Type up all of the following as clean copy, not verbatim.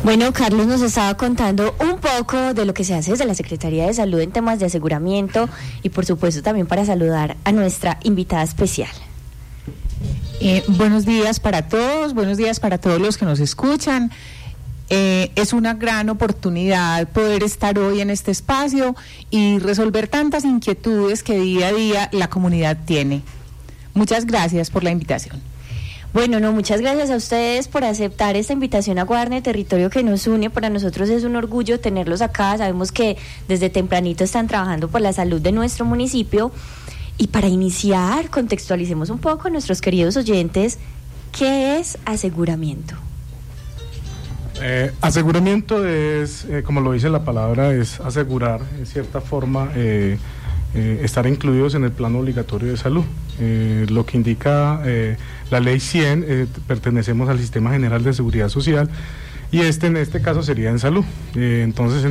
Bueno, Carlos nos estaba contando un poco de lo que se hace desde la Secretaría de Salud en temas de aseguramiento y por supuesto también para saludar a nuestra invitada especial. Buenos días para todos los que nos escuchan. Es una gran oportunidad poder estar hoy en este espacio y resolver tantas inquietudes que día a día la comunidad tiene. Muchas gracias por la invitación. Bueno, muchas gracias a ustedes por aceptar esta invitación a Guarne, territorio que nos une. Para nosotros es un orgullo tenerlos acá. Sabemos que desde tempranito están trabajando por la salud de nuestro municipio. Y para iniciar, contextualicemos un poco a nuestros queridos oyentes, ¿qué es aseguramiento? Aseguramiento es, como lo dice la palabra, es asegurar, en cierta forma, estar incluidos en el plan obligatorio de salud. Lo que indica la ley 100, pertenecemos al Sistema General de Seguridad Social y en este caso sería en salud. Entonces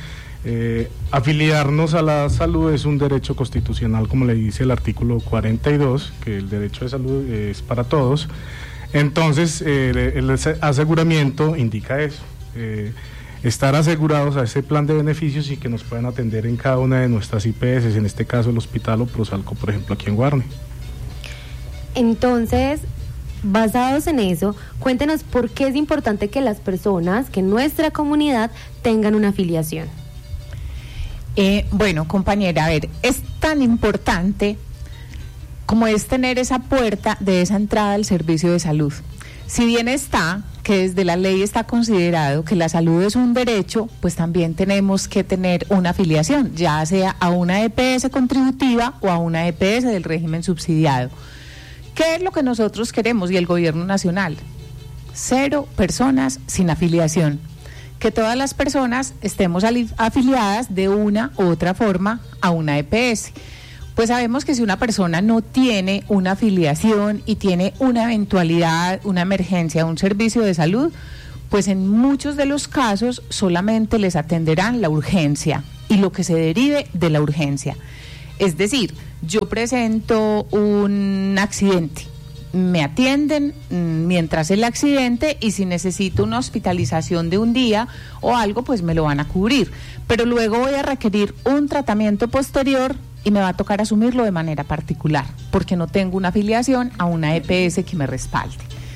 afiliarnos a la salud es un derecho constitucional, como le dice el artículo 42, que el derecho de salud es para todos. Entonces el aseguramiento indica eso, estar asegurados a ese plan de beneficios y que nos puedan atender en cada una de nuestras IPS, en este caso el Hospital o Prosalco, por ejemplo, aquí en Guarne. Entonces, basados en eso, cuéntenos por qué es importante que las personas, que nuestra comunidad tengan una afiliación. Bueno, compañera, a ver, es tan importante como es tener esa puerta de esa entrada al servicio de salud. Si bien está, que desde la ley está considerado que la salud es un derecho, pues también tenemos que tener una afiliación, ya sea a una EPS contributiva o a una EPS del régimen subsidiado. ¿Qué es lo que nosotros queremos y el gobierno nacional? 0 personas sin afiliación. Que todas las personas estemos afiliadas de una u otra forma a una EPS. Pues sabemos que si una persona no tiene una afiliación y tiene una eventualidad, una emergencia, un servicio de salud, pues en muchos de los casos solamente les atenderán la urgencia y lo que se derive de la urgencia. Es decir, yo presento un accidente, me atienden mientras el accidente y si necesito una hospitalización de un día o algo, pues me lo van a cubrir. Pero luego voy a requerir un tratamiento posterior y me va a tocar asumirlo de manera particular, porque no tengo una afiliación a una EPS que me respalde.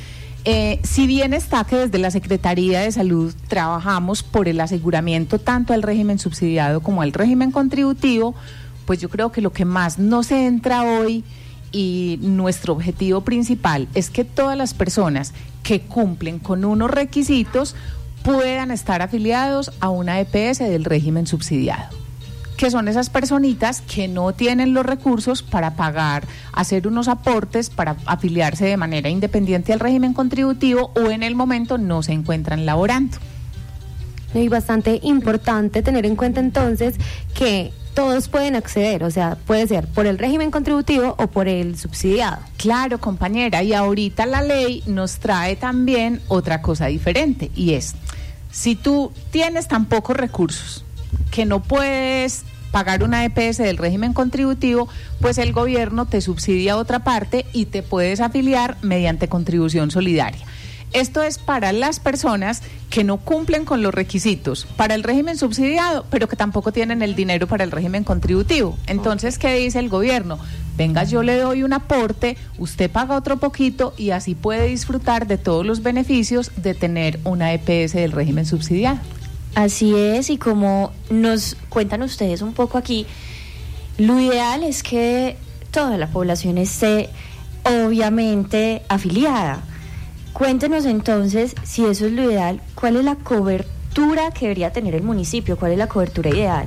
Si bien está que desde la Secretaría de Salud trabajamos por el aseguramiento tanto al régimen subsidiado como al régimen contributivo, pues yo creo que lo que más nos entra hoy y nuestro objetivo principal es que todas las personas que cumplen con unos requisitos puedan estar afiliados a una EPS del régimen subsidiado, que son esas personitas que no tienen los recursos para pagar, hacer unos aportes para afiliarse de manera independiente al régimen contributivo o en el momento no se encuentran laborando. Y bastante importante tener en cuenta entonces que todos pueden acceder, o sea, puede ser por el régimen contributivo o por el subsidiado. Claro, compañera, y ahorita la ley nos trae también otra cosa diferente, y es, si tú tienes tan pocos recursos que no puedes pagar una EPS del régimen contributivo, pues el gobierno te subsidia otra parte y te puedes afiliar mediante contribución solidaria. Esto es para las personas que no cumplen con los requisitos para el régimen subsidiado, pero que tampoco tienen el dinero para el régimen contributivo. Entonces, ¿qué dice el gobierno? Venga, yo le doy un aporte, usted paga otro poquito y así puede disfrutar de todos los beneficios de tener una EPS del régimen subsidiado. Así es, y como nos cuentan ustedes un poco aquí, lo ideal es que toda la población esté obviamente afiliada. Cuéntenos entonces, si eso es lo ideal, ¿cuál es la cobertura que debería tener el municipio? ¿Cuál es la cobertura ideal?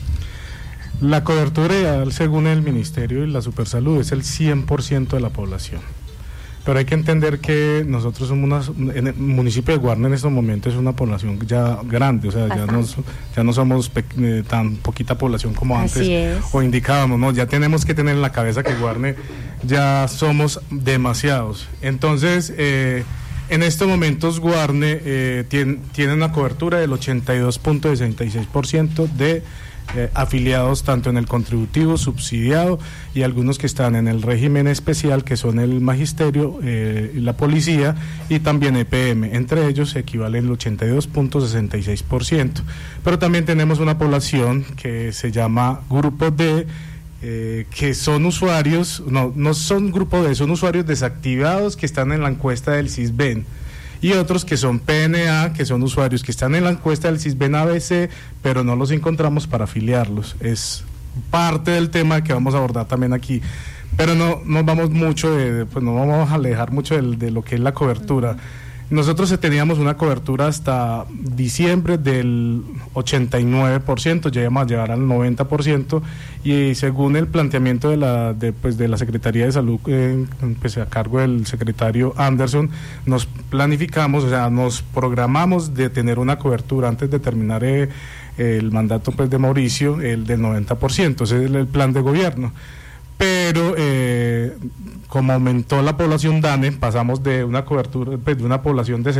La cobertura ideal, según el Ministerio y la Supersalud, es el 100% de la población. Pero hay que entender que nosotros somos en el municipio de Guarne en estos momentos es una población ya grande, o sea, ya no somos tan poquita población como antes o indicábamos, ¿no? Ya tenemos que tener en la cabeza que Guarne ya somos demasiados. Entonces, en estos momentos Guarne tiene una cobertura del 82.66% de afiliados tanto en el contributivo, subsidiado, y algunos que están en el régimen especial, que son el magisterio, la policía y también EPM. Entre ellos equivale el 82.66%. Pero también tenemos una población que se llama Grupo D, que son usuarios, no son Grupo D, son usuarios desactivados que están en la encuesta del Sisbén, y otros que son PNA, que son usuarios que están en la encuesta del Sisbén ABC, pero no los encontramos para afiliarlos. Es parte del tema que vamos a abordar también aquí, pero no nos vamos mucho pues no vamos a alejar mucho de lo que es la cobertura. Nosotros teníamos una cobertura hasta diciembre del 89%, llegamos a llegar al 90%, y según el planteamiento de la Secretaría de Salud, pues a cargo del secretario Anderson, nos planificamos, o sea, nos programamos de tener una cobertura antes de terminar el mandato pues de Mauricio, el del 90%, ese es el plan de gobierno. Pero como aumentó la población DANE, pasamos de una cobertura, pues, de una población de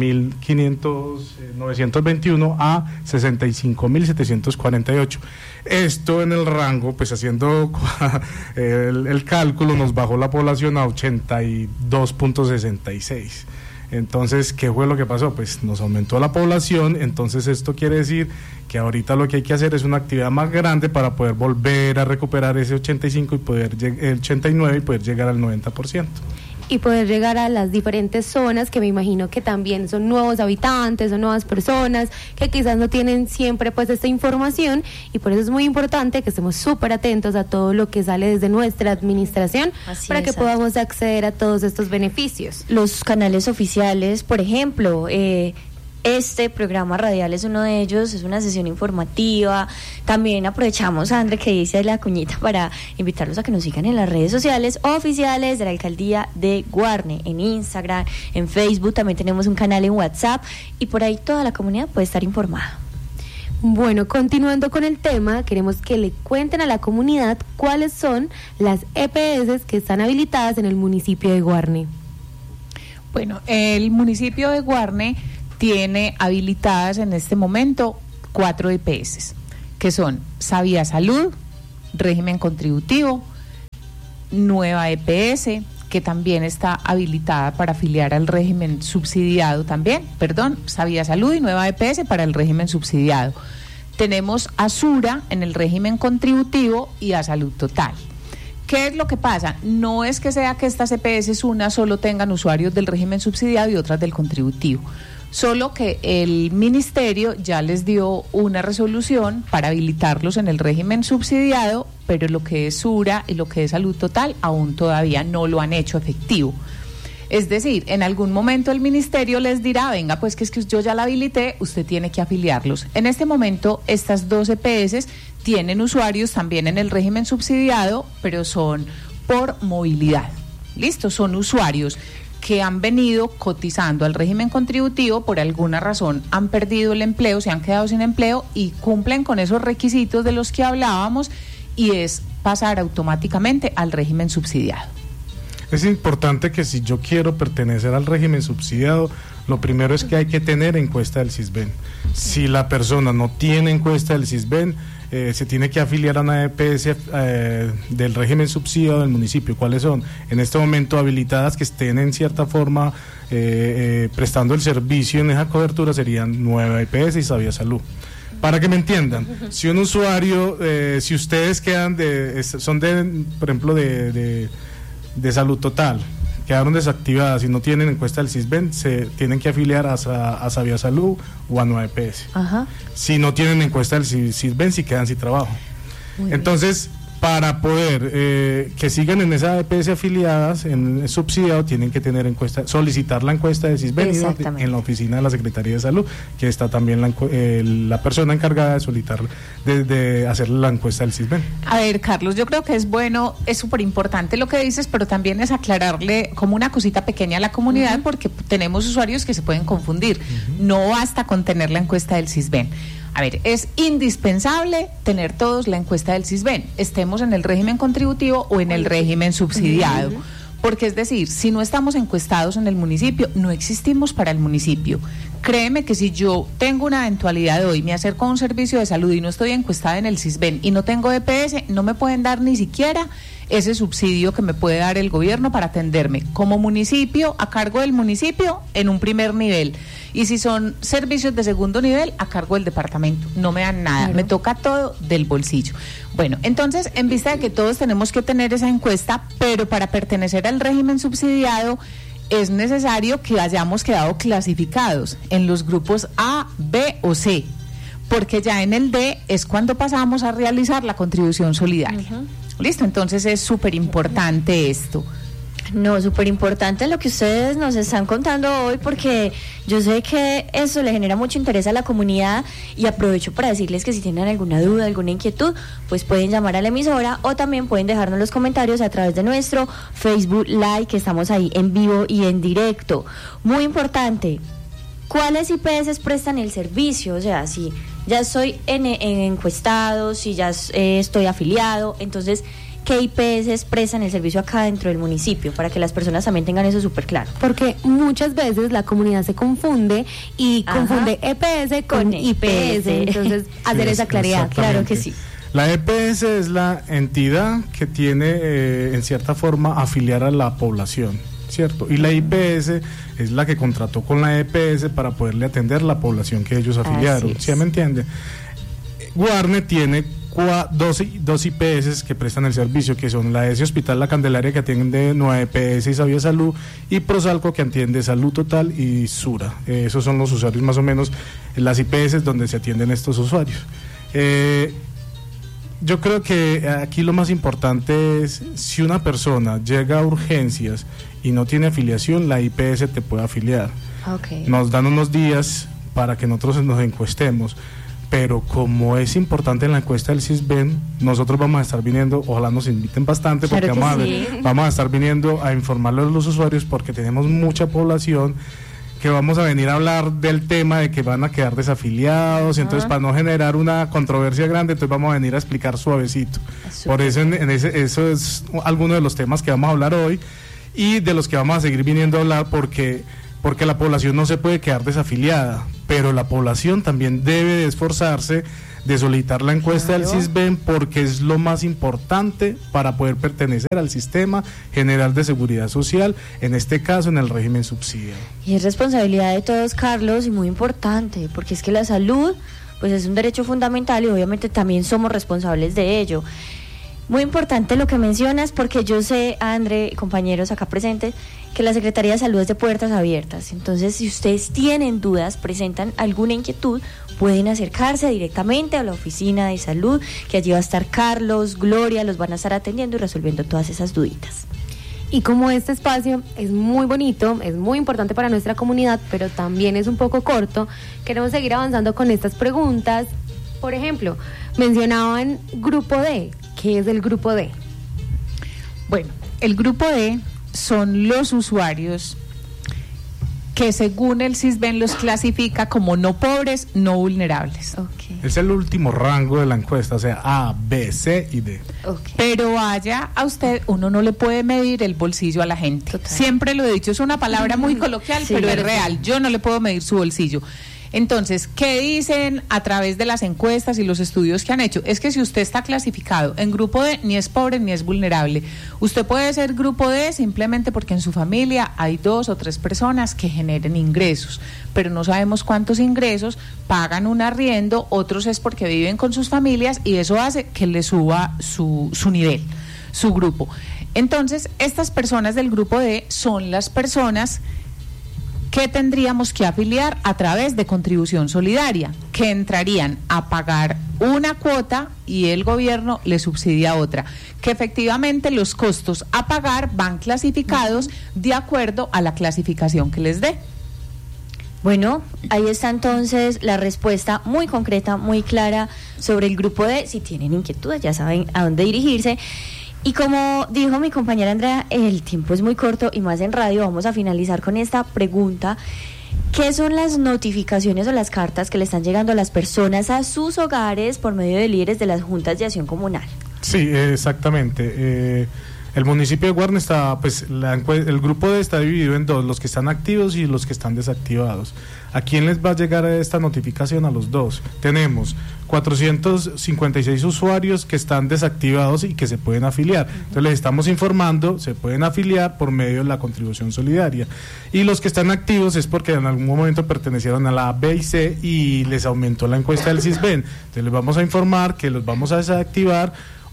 60.921 a 65.748. Esto en el rango, pues haciendo el cálculo, nos bajó la población a 82.66. Entonces, ¿qué fue lo que pasó? Pues nos aumentó la población, entonces esto quiere decir que ahorita lo que hay que hacer es una actividad más grande para poder volver a recuperar ese 85 y el 89 y poder llegar al 90%. Y poder llegar a las diferentes zonas que me imagino que también son nuevos habitantes, son nuevas personas que quizás no tienen siempre pues esta información, y por eso es muy importante que estemos súper atentos a todo lo que sale desde nuestra administración. Así para que podamos acceder a todos estos beneficios. Los canales oficiales, por ejemplo, este programa radial es uno de ellos, es una sesión informativa. También aprovechamos, André, que dice la cuñita, para invitarlos a que nos sigan en las redes sociales oficiales de la Alcaldía de Guarne, en Instagram, en Facebook, también tenemos un canal en WhatsApp, y por ahí toda la comunidad puede estar informada. Bueno, continuando con el tema, queremos que le cuenten a la comunidad cuáles son las EPS que están habilitadas en el municipio de Guarne. Bueno, el municipio de Guarne tiene habilitadas en este momento 4 EPS, que son Sabía Salud, régimen contributivo, Nueva EPS, que también está habilitada para afiliar al régimen subsidiado Sabía Salud y Nueva EPS para el régimen subsidiado. Tenemos Asura en el régimen contributivo y a Salud Total. ¿Qué es lo que pasa? No es que sea que estas EPS solo tengan usuarios del régimen subsidiado y otras del contributivo, solo que el ministerio ya les dio una resolución para habilitarlos en el régimen subsidiado, pero lo que es SURA y lo que es Salud Total aún todavía no lo han hecho efectivo. Es decir, en algún momento el ministerio les dirá, venga, pues que es que yo ya la habilité, usted tiene que afiliarlos. En este momento, estas 2 EPS tienen usuarios también en el régimen subsidiado, pero son por movilidad. ¿Listo? Son usuarios que han venido cotizando al régimen contributivo, por alguna razón han perdido el empleo, se han quedado sin empleo y cumplen con esos requisitos de los que hablábamos, y es pasar automáticamente al régimen subsidiado. Es importante que si yo quiero pertenecer al régimen subsidiado, lo primero es que hay que tener encuesta del Sisbén. Si la persona no tiene encuesta del Sisbén, se tiene que afiliar a una EPS del régimen subsidiado del municipio. ¿Cuáles son? En este momento habilitadas, que estén en cierta forma prestando el servicio en esa cobertura, serían Nueva EPS y Sabía Salud. Para que me entiendan, si un usuario, si ustedes quedan son por ejemplo, de Salud Total, quedaron desactivadas y no tienen encuesta del Sisbén, se tienen que afiliar a Sabía Salud o a Nueva EPS. Ajá. Si no tienen encuesta del Sisbén, si quedan sin trabajo. Entonces, para poder que sigan en esa EPS afiliadas, en subsidiado, tienen que tener encuesta, solicitar la encuesta de Sisbén en la oficina de la Secretaría de Salud, que está también la persona encargada de solicitar, de hacer la encuesta del Sisbén. A ver, Carlos, yo creo que es bueno, es súper importante lo que dices, pero también es aclararle como una cosita pequeña a la comunidad, porque tenemos usuarios que se pueden confundir. No basta con tener la encuesta del Sisbén. A ver, es indispensable tener todos la encuesta del Sisbén, estemos en el régimen contributivo o en el régimen subsidiado. Porque es decir, si no estamos encuestados en el municipio, no existimos para el municipio. Créeme que si yo tengo una eventualidad hoy, me acerco a un servicio de salud y no estoy encuestada en el Sisbén y no tengo EPS, no me pueden dar ni siquiera ese subsidio que me puede dar el gobierno para atenderme como municipio, a cargo del municipio, en un primer nivel. Y si son servicios de segundo nivel, a cargo del departamento. No me dan nada, me toca todo del bolsillo. Bueno, entonces, en vista de que todos tenemos que tener esa encuesta, pero para pertenecer al régimen subsidiado, es necesario que hayamos quedado clasificados en los grupos A, B o C, porque ya en el D es cuando pasamos a realizar la contribución solidaria. ¿Listo? Entonces es súper importante esto. No, súper importante lo que ustedes nos están contando hoy, porque yo sé que eso le genera mucho interés a la comunidad, y aprovecho para decirles que si tienen alguna duda, alguna inquietud, pues pueden llamar a la emisora o también pueden dejarnos los comentarios a través de nuestro Facebook Live, que estamos ahí en vivo y en directo. Muy importante, ¿cuáles IPS prestan el servicio? O sea, si ya estoy en encuestado, si ya estoy afiliado, entonces, ¿qué IPS prestan el servicio acá dentro del municipio? Para que las personas también tengan eso súper claro. Porque muchas veces la comunidad se confunde y confunde EPS con IPS. Entonces, hacer esa claridad. Claro que sí. La EPS es la entidad que tiene, en cierta forma, afiliar a la población, ¿cierto? Y la IPS es la que contrató con la EPS para poderle atender la población que ellos afiliaron. ¿Sí me entiende? Guarne tiene dos IPS que prestan el servicio, que son la ES Hospital La Candelaria, que atiende Nueva EPS y Sabia Salud, y Prosalco, que atiende Salud Total y Sura. Esos son los usuarios más o menos, las IPS donde se atienden estos usuarios. Yo creo que aquí lo más importante es, si una persona llega a urgencias y no tiene afiliación, la IPS te puede afiliar. Nos dan unos días para que nosotros nos encuestemos, pero como es importante en la encuesta del Sisbén, nosotros vamos a estar viniendo, ojalá nos inviten bastante, porque vamos a estar viniendo a informarle a los usuarios, porque tenemos mucha población que vamos a venir a hablar del tema de que van a quedar desafiliados. Entonces, para no generar una controversia grande, entonces vamos a venir a explicar suavecito. Por eso eso es alguno de los temas que vamos a hablar hoy y de los que vamos a seguir viniendo a hablar, porque la población no se puede quedar desafiliada, pero la población también debe de esforzarse de solicitar la encuesta del Sisbén, porque es lo más importante para poder pertenecer al sistema general de seguridad social, en este caso en el régimen subsidiado. Y es responsabilidad de todos, Carlos, y muy importante, porque es que la salud pues es un derecho fundamental y obviamente también somos responsables de ello. Muy importante lo que mencionas, porque yo sé, André, compañeros acá presentes, que la Secretaría de Salud es de puertas abiertas. Entonces, si ustedes tienen dudas, presentan alguna inquietud, pueden acercarse directamente a la oficina de salud, que allí va a estar Carlos, Gloria, los van a estar atendiendo y resolviendo todas esas duditas. Y como este espacio es muy bonito, es muy importante para nuestra comunidad, pero también es un poco corto, queremos seguir avanzando con estas preguntas. Por ejemplo, mencionaban Grupo D. ¿Qué es el Grupo D? Bueno, el Grupo D son los usuarios que según el Sisbén los clasifica como no pobres, no vulnerables. Es el último rango de la encuesta, o sea, A, B, C y D. Pero vaya a usted, uno no le puede medir el bolsillo a la gente. Total. Siempre lo he dicho, es una palabra muy coloquial, pero es real. Yo no le puedo medir su bolsillo. Entonces, ¿qué dicen a través de las encuestas y los estudios que han hecho? Es que si usted está clasificado en Grupo D, ni es pobre ni es vulnerable. Usted puede ser Grupo D simplemente porque en su familia hay 2 o 3 personas que generen ingresos, pero no sabemos cuántos ingresos, pagan un arriendo, otros es porque viven con sus familias y eso hace que le suba su nivel, su grupo. Entonces, estas personas del Grupo D son las personas que tendríamos que afiliar a través de contribución solidaria, que entrarían a pagar una cuota y el gobierno le subsidia otra, que efectivamente los costos a pagar van clasificados de acuerdo a la clasificación que les dé. Bueno, ahí está entonces la respuesta muy concreta, muy clara sobre el Grupo D. Si tienen inquietudes, ya saben a dónde dirigirse. Y como dijo mi compañera Andrea, el tiempo es muy corto y más en radio. Vamos a finalizar con esta pregunta. ¿Qué son las notificaciones o las cartas que le están llegando a las personas a sus hogares por medio de líderes de las juntas de acción comunal? Sí, exactamente. El municipio de Guarne está, pues el grupo D está dividido en dos, los que están activos y los que están desactivados. ¿A quién les va a llegar esta notificación? A los dos. Tenemos 456 usuarios que están desactivados y que se pueden afiliar. Entonces les estamos informando, se pueden afiliar por medio de la contribución solidaria. Y los que están activos es porque en algún momento pertenecieron a la A, B y C y les aumentó la encuesta del CISBEN. Entonces les vamos a informar que los vamos a desactivar,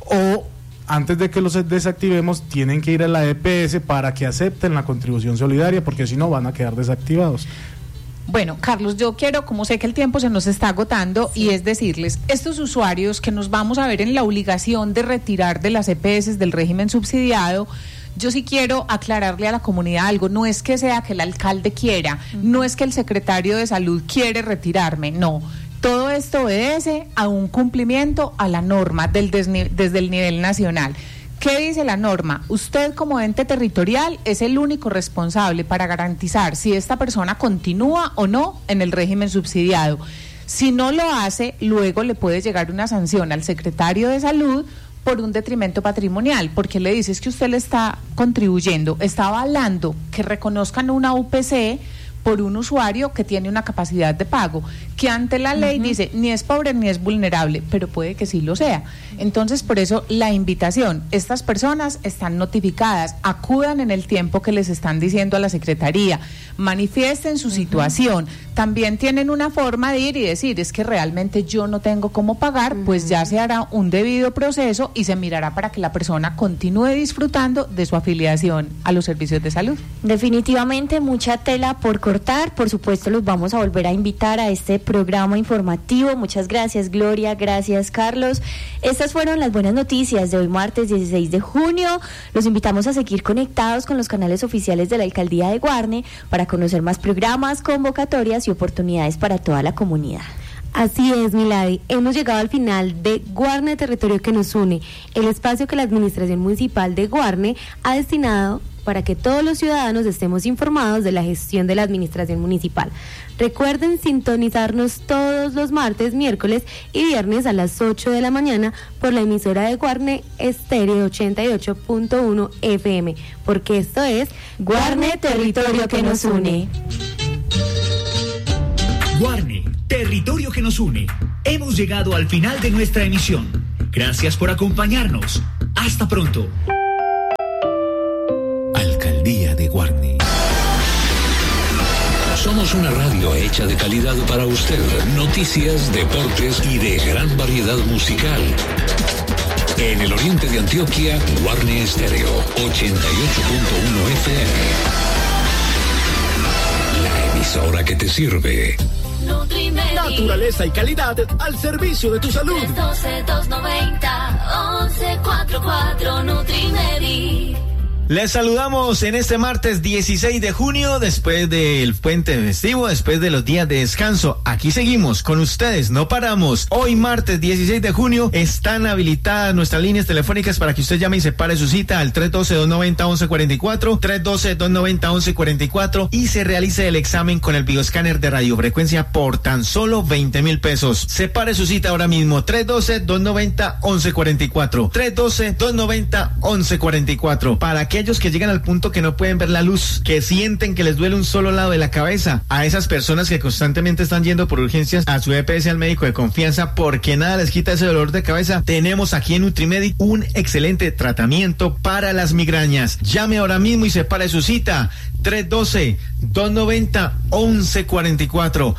o antes de que los desactivemos tienen que ir a la EPS para que acepten la contribución solidaria, porque si no van a quedar desactivados. Bueno, Carlos, yo quiero, como sé que el tiempo se nos está agotando, y es decirles, estos usuarios que nos vamos a ver en la obligación de retirar de las EPS del régimen subsidiado, yo sí quiero aclararle a la comunidad algo. No es que sea que el alcalde quiera, no es que el secretario de salud quiere retirarme, no. Todo esto obedece a un cumplimiento a la norma desde el nivel nacional. ¿Qué dice la norma? Usted como ente territorial es el único responsable para garantizar si esta persona continúa o no en el régimen subsidiado. Si no lo hace, luego le puede llegar una sanción al secretario de salud por un detrimento patrimonial, porque le dice es que usted le está contribuyendo, está avalando que reconozcan una UPC por un usuario que tiene una capacidad de pago, que ante la ley dice ni es pobre ni es vulnerable, pero puede que sí lo sea. Entonces, por eso la invitación, estas personas están notificadas, acudan en el tiempo que les están diciendo a la Secretaría, manifiesten su situación, también tienen una forma de ir y decir, es que realmente yo no tengo cómo pagar, pues ya se hará un debido proceso y se mirará para que la persona continúe disfrutando de su afiliación a los servicios de salud. Definitivamente mucha tela por cortar. Por supuesto los vamos a volver a invitar a este programa informativo. Muchas gracias, Gloria, gracias, Carlos. Estas fueron las buenas noticias de hoy, martes 16 de junio. Los invitamos a seguir conectados con los canales oficiales de la Alcaldía de Guarne para conocer más programas, convocatorias y oportunidades para toda la comunidad. Así es, Milady. Hemos llegado al final de Guarne, territorio que nos une, el espacio que la Administración Municipal de Guarne ha destinado para que todos los ciudadanos estemos informados de la gestión de la Administración Municipal. Recuerden sintonizarnos todos los martes, miércoles y viernes a las 8 de la mañana por la emisora de Guarne Estéreo 88.1 FM, porque esto es Guarne, territorio que nos une. Guarne, territorio que nos une. Hemos llegado al final de nuestra emisión. Gracias por acompañarnos. Hasta pronto. Alcaldía de Guarne. Somos una radio hecha de calidad para usted. Noticias, deportes y de gran variedad musical. En el oriente de Antioquia, Guarne Estéreo 88.1 FM. La emisora que te sirve. Naturaleza y calidad al servicio de tu salud. 312-290-1144 Nutrimedi. Les saludamos en este martes 16 de junio, después del puente festivo, después de los días de descanso. Aquí seguimos con ustedes, no paramos. Hoy martes 16 de junio están habilitadas nuestras líneas telefónicas para que usted llame y separe su cita al 312-290-1144, 312-290-1144 y se realice el examen con el bioscáner de radiofrecuencia por tan solo 20,000 pesos. Separe su cita ahora mismo, 312-290-1144, 312-290-1144, para aquellos que llegan al punto que no pueden ver la luz, que sienten que les duele un solo lado de la cabeza, a esas personas que constantemente están yendo por urgencias a su EPS, al médico de confianza, porque nada les quita ese dolor de cabeza. Tenemos aquí en Nutrimedi un excelente tratamiento para las migrañas. Llame ahora mismo y separe su cita, 312-290-1144,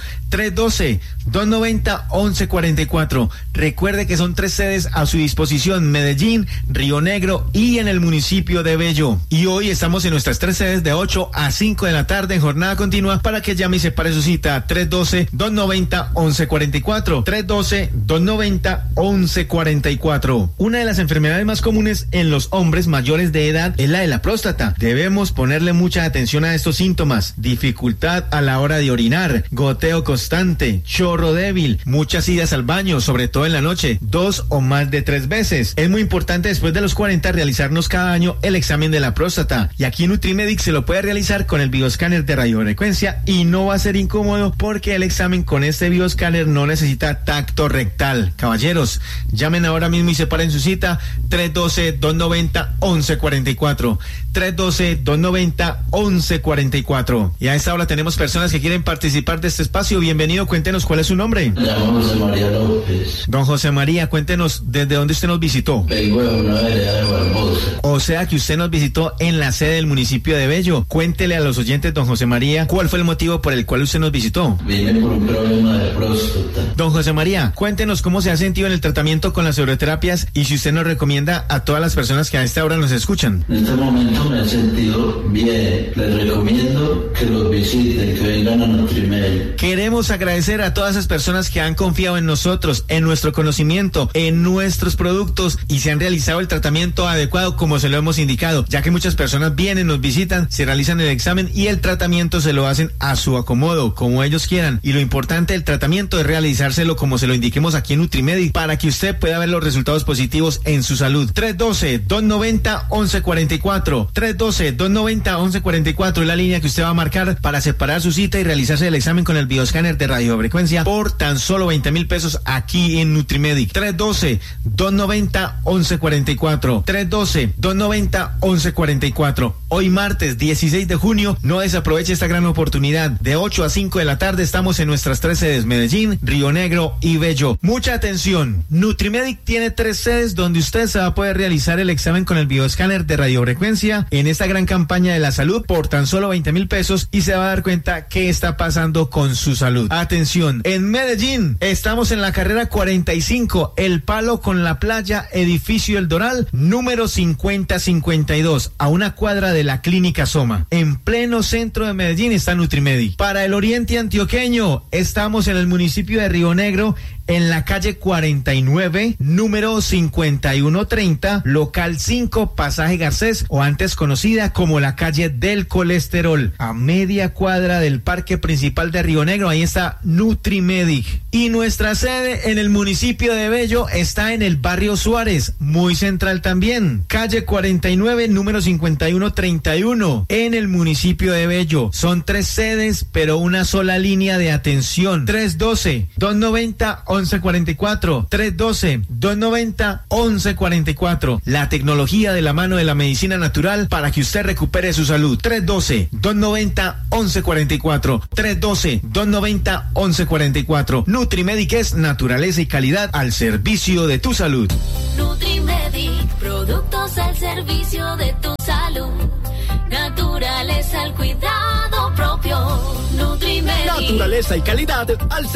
312-290-1144. Recuerde que son 3 sedes a su disposición: Medellín, Río Negro y en el municipio de Bello. Y hoy estamos en nuestras 3 sedes de 8 a 5 de la tarde en jornada continua para que llame y separe su cita, 312-290-1144, 312-290-1144. Una de las enfermedades más comunes en los hombres mayores de edad es la de la próstata. Debemos ponerle mucha atención atención a estos síntomas: dificultad a la hora de orinar, goteo constante, chorro débil, muchas idas al baño, sobre todo en la noche, 2 o más de 3 veces. Es muy importante después de los 40 realizarnos cada año el examen de la próstata, y aquí en Nutrimedic se lo puede realizar con el bioscáner de radiofrecuencia y no va a ser incómodo porque el examen con este bioscáner no necesita tacto rectal. Caballeros, llamen ahora mismo y separen su cita. 312-290-1144, 312-290-1144. Y a esta hora tenemos personas que quieren participar de este espacio. Bienvenido, cuéntenos cuál es su nombre. Me llamo José María López. Don José María, cuéntenos desde dónde usted nos visitó. Vengo de una vereda de Barbosa. O sea que usted nos visitó en la sede del municipio de Bello. Cuéntele a los oyentes, don José María, cuál fue el motivo por el cual usted nos visitó. Vine por un problema de próstata. Don José María, cuéntenos cómo se ha sentido en el tratamiento con las uroterapias y si usted nos recomienda a todas las personas que a esta hora nos escuchan. En este momento me he sentido bien. Les recomiendo que los visiten, que vengan a Nutrimedic. Queremos agradecer a todas esas personas que han confiado en nosotros, en nuestro conocimiento, en nuestros productos y se han realizado el tratamiento adecuado como se lo hemos indicado, ya que muchas personas vienen, nos visitan, se realizan el examen y el tratamiento se lo hacen a su acomodo, como ellos quieran. Y lo importante del tratamiento es realizárselo como se lo indiquemos aquí en Nutrimedic para que usted pueda ver los resultados positivos en su salud. 312-290-1144, 312-290-1144 es la línea que usted va a marcar para separar su cita y realizarse el examen con el bioscáner de radiofrecuencia por tan solo 20,000 pesos aquí en Nutrimedic. 312-290-1144, 312-290-1144. Hoy martes 16 de junio, no desaproveche esta gran oportunidad. De 8 a 5 de la tarde estamos en nuestras 3 sedes: Medellín, Río Negro y Bello. Mucha atención, Nutrimedic tiene 3 sedes donde usted se va a poder realizar el examen con el bioscáner de radiofrecuencia en esta gran campaña de la salud por tan solo 20,000 pesos y se va a dar cuenta qué está pasando con su salud. Atención, en Medellín estamos en la carrera 45, El Palo con la Playa, edificio El Doral, número 5052, a una cuadra de la Clínica Soma. En pleno centro de Medellín está Nutrimedic. Para el oriente antioqueño estamos en el municipio de Río Negro, en la calle 49, número 5130, local 5, pasaje Garcés, o antes conocida como la calle del colesterol, a media cuadra del parque principal de Río Negro. Ahí está Nutrimedic. Y nuestra sede en el municipio de Bello está en el barrio Suárez, muy central también, calle 49, número 5131, en el municipio de Bello. Son 3 sedes, pero una sola línea de atención. 312-290-1144, 312-290-1144. La tecnología de la mano de la medicina natural para que usted recupere su salud. 312-290-1144, 312-290-1144. Nutrimedic es naturaleza y calidad al servicio de tu salud. Nutrimedic, productos al servicio de tu salud. Naturaleza al cuidado propio. Nutrimedic. Naturaleza y calidad al